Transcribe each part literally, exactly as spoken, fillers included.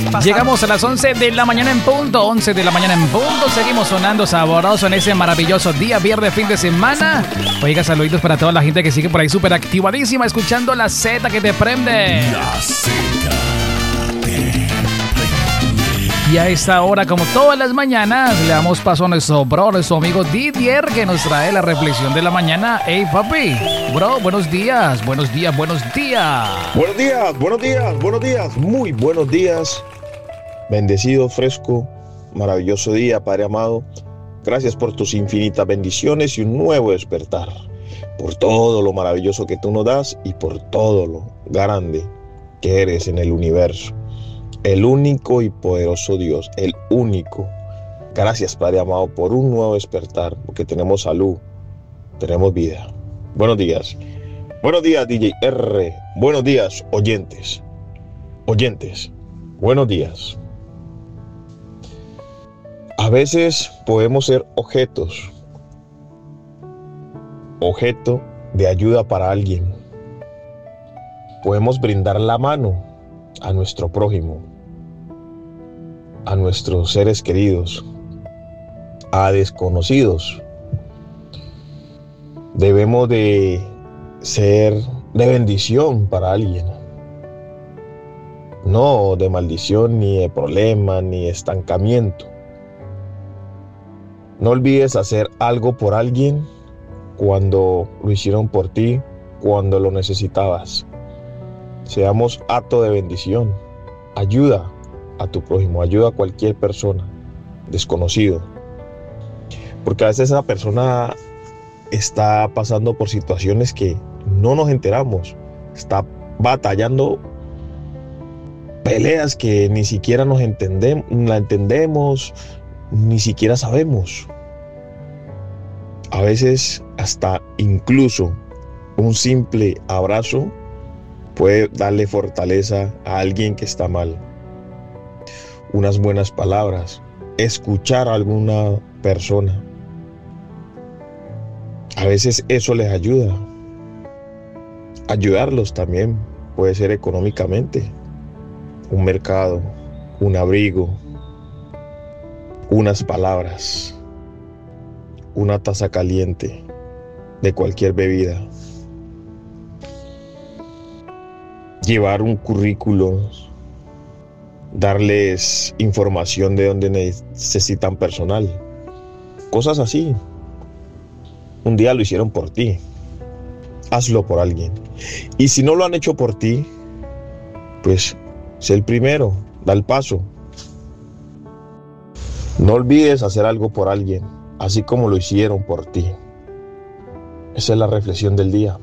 Llegamos a las once de la mañana en punto, once de la mañana en punto. Seguimos sonando sabroso en ese maravilloso día, viernes, fin de semana. Oiga, saluditos para toda la gente que sigue por ahí súper activadísima, escuchando la Z que te prende. La Z te prende. Y a esta hora, como todas las mañanas, le damos paso a nuestro bro, nuestro amigo Didier, que nos trae la reflexión de la mañana. Hey, papi, bro, buenos días, buenos días, buenos días. Buenos días, buenos días, buenos días, muy buenos días. Bendecido, fresco, maravilloso día, Padre amado. Gracias por tus infinitas bendiciones y un nuevo despertar. Por todo lo maravilloso que tú nos das y por todo lo grande que eres en el universo. El único y poderoso Dios, el único. Gracias, Padre amado, por un nuevo despertar, porque tenemos salud, tenemos vida. Buenos días. Buenos días, D J R. Buenos días, oyentes. Oyentes, buenos días. A veces podemos ser objetos, objeto de ayuda para alguien. Podemos brindar la mano a nuestro prójimo, a nuestros seres queridos, a desconocidos. Debemos de ser de bendición para alguien, no de maldición, ni de problema, ni de estancamiento. No olvides hacer algo por alguien cuando lo hicieron por ti, cuando lo necesitabas. Seamos acto de bendición. Ayuda a tu prójimo, ayuda a cualquier persona, desconocido. Porque a veces esa persona está pasando por situaciones que no nos enteramos. Está batallando peleas que ni siquiera nos entendemos, la entendemos, ni siquiera sabemos. A veces hasta incluso un simple abrazo puede darle fortaleza a alguien que está mal. Unas buenas palabras, escuchar a alguna persona. A veces eso les ayuda. Ayudarlos también puede ser económicamente. Un mercado, un abrigo, unas palabras, una taza caliente de cualquier bebida. Llevar un currículo, darles información de donde necesitan personal, cosas así. Un día lo hicieron por ti, hazlo por alguien. Y si no lo han hecho por ti, pues sé el primero, da el paso. No olvides hacer algo por alguien, así como lo hicieron por ti. Esa es la reflexión del día.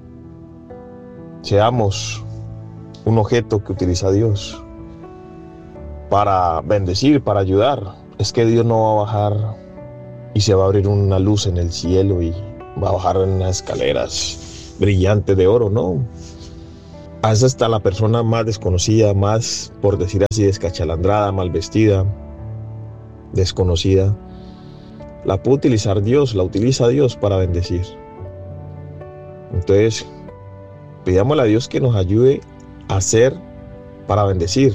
Seamos un objeto que utiliza Dios para bendecir, para ayudar. Es que Dios no va a bajar y se va a abrir una luz en el cielo y va a bajar en unas escaleras brillantes de oro, no. A veces está la persona más desconocida, más, por decir así, descachalandrada, mal vestida, desconocida. La puede utilizar Dios, la utiliza Dios para bendecir. Entonces, pidámosle a Dios que nos ayude a hacer para bendecir.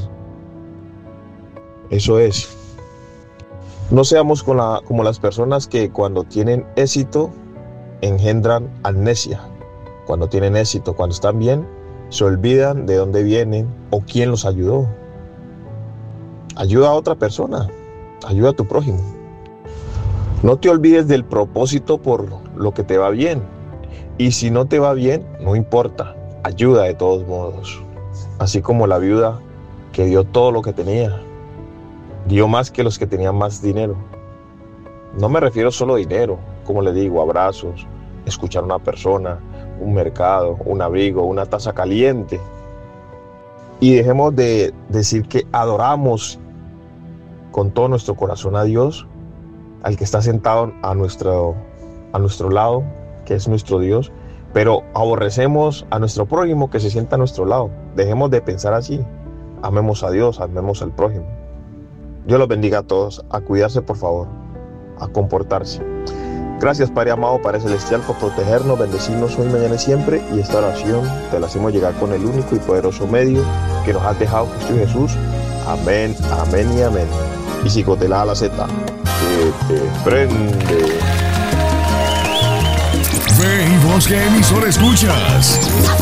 Eso es. No seamos con la, como las personas que cuando tienen éxito engendran amnesia. Cuando tienen éxito, cuando están bien, se olvidan de dónde vienen o quién los ayudó. Ayuda a otra persona, ayuda a tu prójimo. No te olvides del propósito por lo que te va bien. Y si no te va bien, no importa, ayuda de todos modos. Así como la viuda que dio todo lo que tenía, dio más que los que tenían más dinero. No me refiero solo a dinero, como le digo, abrazos, escuchar a una persona, un mercado, un abrigo, una taza caliente. Y dejemos de decir que adoramos con todo nuestro corazón a Dios, al que está sentado a nuestro, a nuestro lado, que es nuestro Dios, pero aborrecemos a nuestro prójimo que se sienta a nuestro lado. Dejemos de pensar así. Amemos a Dios, amemos al prójimo. Dios los bendiga a todos. A cuidarse, por favor, a comportarse. Gracias, Padre amado, Padre celestial, por protegernos, bendecirnos hoy, mañana y siempre. Y esta oración te la hacemos llegar con el único y poderoso medio que nos has dejado, Cristo Jesús. Amén, amén y amén. Y Psicotelada la Z, que te prende. Ve y vos qué emisora escuchas.